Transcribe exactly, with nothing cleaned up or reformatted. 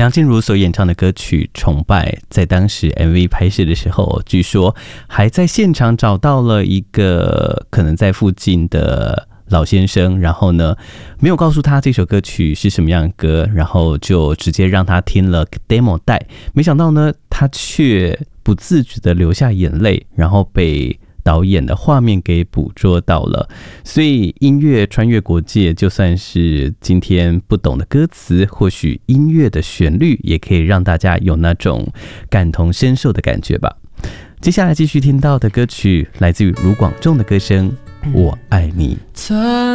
梁静茹所演唱的歌曲《崇拜》，在当时 M V 拍摄的时候，据说还在现场找到了一个可能在附近的老先生，然后呢，没有告诉他这首歌曲是什么样的歌，然后就直接让他听了 demo 带，没想到呢，他却不自觉的流下眼泪，然后被导演的画面给捕捉到了。所以音乐穿越国界，就算是今天不懂的歌词，或许音乐的旋律也可以让大家有那种感同身受的感觉吧。接下来继续听到的歌曲来自于卢广仲的歌声《我爱你》。